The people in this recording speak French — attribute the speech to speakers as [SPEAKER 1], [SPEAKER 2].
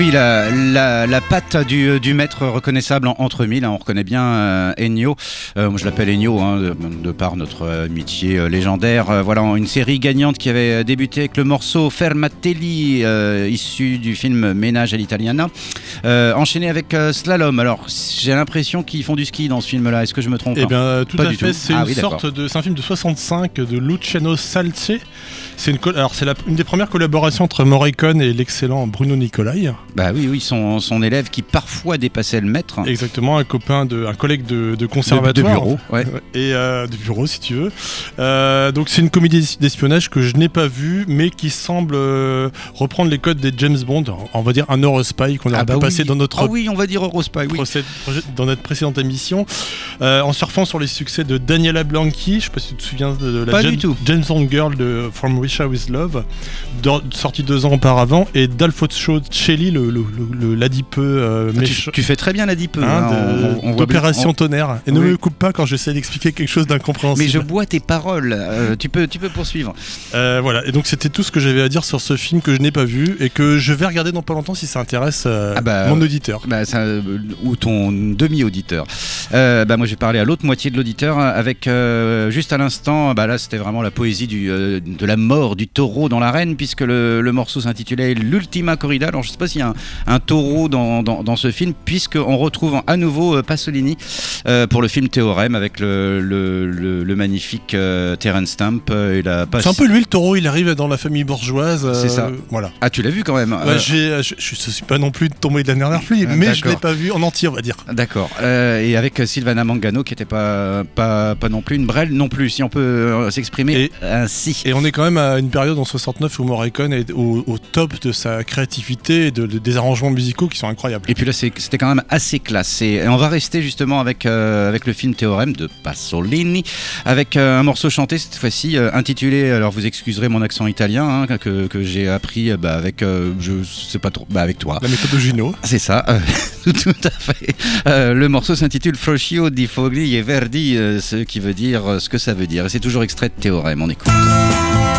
[SPEAKER 1] Oui, la patte du maître reconnaissable entre mille, hein, on reconnaît bien Ennio. Moi je l'appelle Ennio, hein, de par notre amitié légendaire. Voilà, une série gagnante qui avait débuté avec le morceau Fermatelli, issu du film Ménage à l'Italiana, enchaîné avec Slalom. Alors j'ai l'impression qu'ils font du ski dans ce film-là, est-ce que je me trompe?
[SPEAKER 2] Eh bien tout
[SPEAKER 1] Pas
[SPEAKER 2] à
[SPEAKER 1] du
[SPEAKER 2] fait,
[SPEAKER 1] tout.
[SPEAKER 2] c'est c'est un film de 65 de Luciano Salce. C'est une des premières collaborations entre Morricone et l'excellent Bruno Nicolai.
[SPEAKER 1] Bah oui, son élève qui parfois dépassait le maître.
[SPEAKER 2] Exactement, un collègue de conservatoire.
[SPEAKER 1] De bureau, ouais.
[SPEAKER 2] Et de bureau si tu veux. Donc c'est une comédie d'espionnage que je n'ai pas vue, mais qui semble reprendre les codes des James Bond. On va dire un Eurospy qu'on a passé dans notre...
[SPEAKER 1] Ah oui, on va dire Eurospy, oui.
[SPEAKER 2] Dans notre précédente émission. En surfant sur les succès de Daniela Blanchi, je ne sais pas si tu te souviens de la James Bond Girl de From Russia with Love, sortie 2 ans auparavant, et d'Alfonso Celli, l'adipeux méchant.
[SPEAKER 1] Tu fais très bien l'adipeux.
[SPEAKER 2] D'Opération Tonnerre. Et ne me coupe pas quand j'essaie d'expliquer quelque chose d'incompréhensible.
[SPEAKER 1] Mais je bois tes paroles. Tu peux poursuivre.
[SPEAKER 2] Voilà. Et donc c'était tout ce que j'avais à dire sur ce film que je n'ai pas vu et que je vais regarder dans pas longtemps si ça intéresse mon auditeur.
[SPEAKER 1] Ou ton demi-auditeur. Moi j'ai parlé à l'autre moitié de l'auditeur avec juste à l'instant. Là c'était vraiment la poésie de la mort du taureau dans l'arène, puisque le morceau s'intitulait L'Ultima Corrida. Alors je sais pas s'il y a un taureau dans ce film, puisqu'on retrouve à nouveau Pasolini pour le film Théorème avec le magnifique Terence Stamp.
[SPEAKER 2] C'est un peu lui le taureau, il arrive dans la famille bourgeoise.
[SPEAKER 1] C'est ça.
[SPEAKER 2] Voilà.
[SPEAKER 1] Ah, tu l'as vu quand même.
[SPEAKER 2] Je suis pas non plus tombé de la dernière pluie, mais je l'ai pas vu en entier, on va dire.
[SPEAKER 1] D'accord. Et avec Silvana Mangano qui était pas non plus une brêle non plus, si on peut s'exprimer ainsi.
[SPEAKER 2] Et on est quand même à une période en 69 où Morricone est au top de sa créativité et des arrangements musicaux qui sont incroyables.
[SPEAKER 1] Et puis là c'était quand même assez classe. Et on va rester justement avec le film Théorème de Pasolini, avec un morceau chanté cette fois-ci intitulé, alors vous excuserez mon accent italien que j'ai appris avec je sais pas trop, avec toi.
[SPEAKER 2] La méthode de Gino.
[SPEAKER 1] C'est ça, tout à fait. Le morceau s'intitule Froscio di Fogli e Verdi, ce qui veut dire ce que ça veut dire. Et c'est toujours extrait de Théorème, on écoute.